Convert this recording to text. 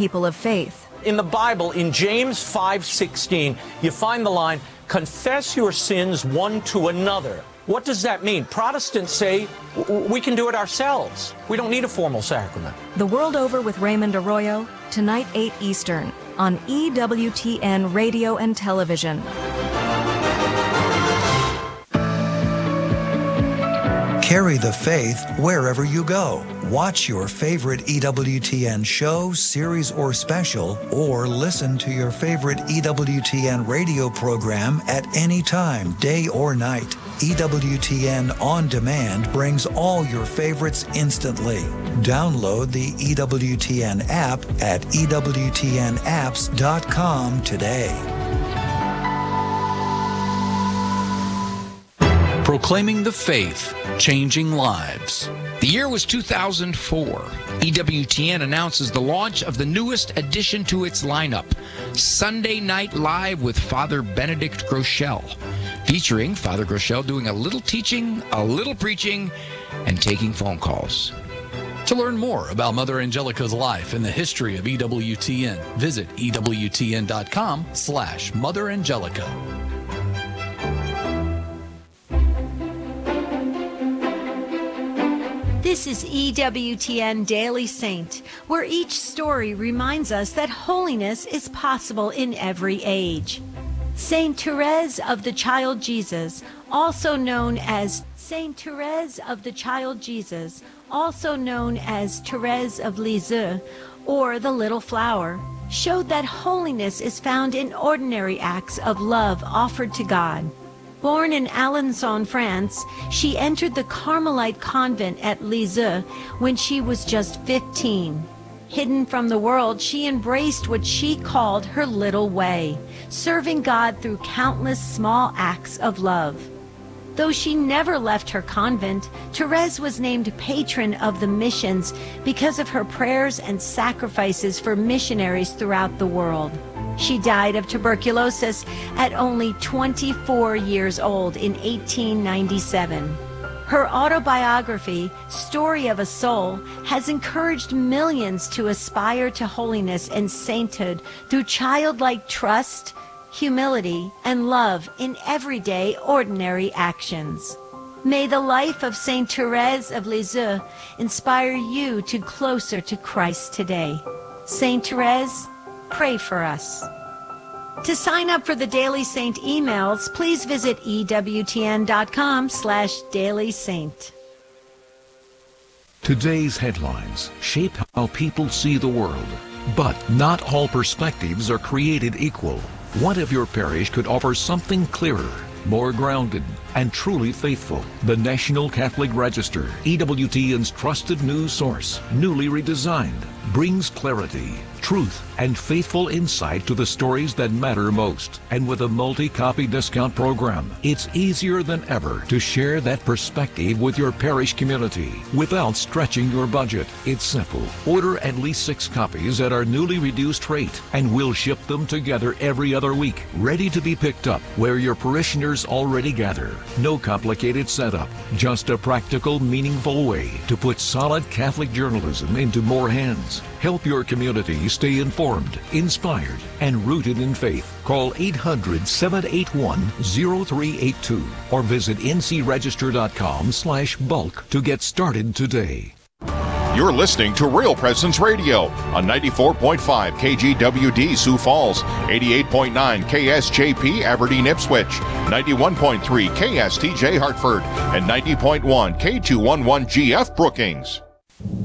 people of faith. In the Bible, in James 5:16, you find the line, confess your sins one to another. What does that mean? Protestants say we can do it ourselves. We don't need a formal sacrament. The World Over with Raymond Arroyo, tonight 8 Eastern, on EWTN Radio and Television. Carry the faith wherever you go. Watch your favorite EWTN show, series, or special, or listen to your favorite EWTN radio program at any time, day or night. EWTN On Demand brings all your favorites instantly. Download the EWTN app at EWTNapps.com today. Proclaiming the faith, changing lives. The year was 2004. EWTN announces the launch of the newest addition to its lineup, Sunday Night Live with Father Benedict Groeschel, featuring Father Groeschel doing a little teaching, a little preaching, and taking phone calls. To learn more about Mother Angelica's life and the history of EWTN, visit EWTN.com/Mother Angelica. This is EWTN Daily Saint, where each story reminds us that holiness is possible in every age. Saint Therese of the Child Jesus, also known as Saint Therese of the Child Jesus, also known as Therese of Lisieux, or the Little Flower, showed that holiness is found in ordinary acts of love offered to God. Born in Alençon, France, she entered the Carmelite convent at Lisieux when she was just 15. Hidden from the world, she embraced what she called her little way, serving God through countless small acts of love. Though she never left her convent, Therese was named patron of the missions because of her prayers and sacrifices for missionaries throughout the world. She died of tuberculosis at only 24 years old in 1897. Her autobiography, Story of a Soul, has encouraged millions to aspire to holiness and sainthood through childlike trust, humility, and love in everyday, ordinary actions. May the life of Saint Therese of Lisieux inspire you to closer to Christ today. Saint Therese, pray for us. To sign up for the Daily Saint emails, please visit EWTN.com/Daily Saint. Today's headlines shape how people see the world, but not all perspectives are created equal. What if your parish could offer something clearer, more grounded, and truly faithful? The National Catholic Register, EWTN's trusted news source, newly redesigned, brings clarity, truth, and faithful insight to the stories that matter most. And with a multi-copy discount program, it's easier than ever to share that perspective with your parish community without stretching your budget. It's simple. Order at least 6 copies at our newly reduced rate, and we'll ship them together every other week, ready to be picked up where your parishioners already gather. No complicated setup, just a practical, meaningful way to put solid Catholic journalism into more hands. Help your community stay informed, inspired, and rooted in faith. Call 800-781-0382 or visit ncregister.com/bulk to get started today. You're listening to Real Presence Radio on 94.5 KGWD Sioux Falls, 88.9 KSJP Aberdeen Ipswich, 91.3 KSTJ Hartford, and 90.1 K211GF Brookings.